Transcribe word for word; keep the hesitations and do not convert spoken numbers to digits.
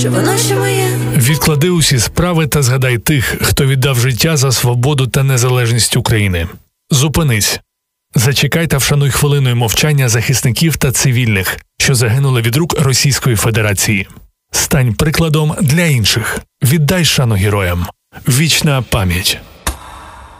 чи воно ще моє? Відклади усі справи та згадай тих, хто віддав життя за свободу та незалежність України. Зупинись. Зачекай та вшануй хвилиною мовчання захисників та цивільних, що загинули від рук Російської Федерації. Стань прикладом для інших. Віддай шану героям. Вічна пам'ять.